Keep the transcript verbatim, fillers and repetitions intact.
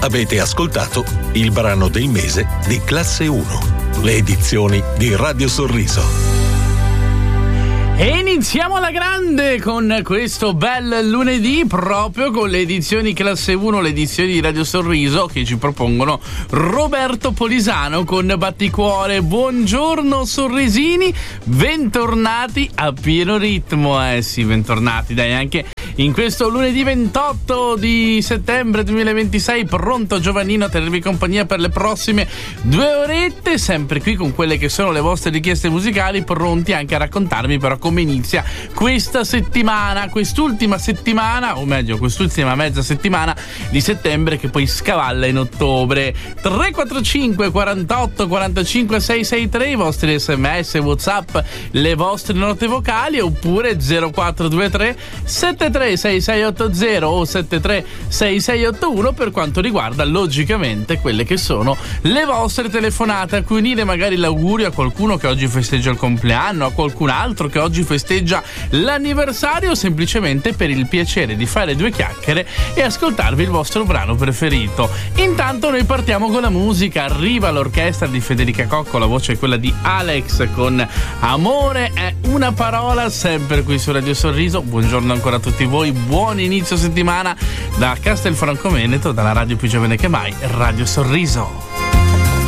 Avete ascoltato il brano del mese di Classe uno, le edizioni di Radio Sorriso. E iniziamo alla grande con questo bel lunedì, proprio con le edizioni Classe uno, le edizioni di Radio Sorriso che ci propongono Roberto Polisano con Batticuore. Buongiorno sorrisini, bentornati a pieno ritmo. Eh sì, bentornati, dai, anche in questo lunedì ventotto di settembre duemilaventisei, pronto Giovannino a tenervi compagnia per le prossime due orette, sempre qui con quelle che sono le vostre richieste musicali, pronti anche a raccontarmi però come inizia questa settimana, quest'ultima settimana, o meglio quest'ultima mezza settimana di settembre che poi scavalla in ottobre. Tre quattro cinque quarantotto quarantacinque seicentosessantatré i vostri sms, whatsapp, le vostre note vocali, oppure zero quattro due tre sette tre sei sei otto zero o sette tre sei sei otto uno per quanto riguarda logicamente quelle che sono le vostre telefonate, a cui unire magari l'augurio a qualcuno che oggi festeggia il compleanno, a qualcun altro che oggi festeggia l'anniversario, o semplicemente per il piacere di fare due chiacchiere e ascoltarvi il vostro brano preferito. Intanto noi partiamo con la musica, arriva l'orchestra di Federica Cocco, la voce è quella di Alex con Amore è una parola, sempre qui su Radio Sorriso. Buongiorno ancora a tutti voi, buon inizio settimana da Castelfranco Veneto, dalla radio più giovane che mai, Radio Sorriso.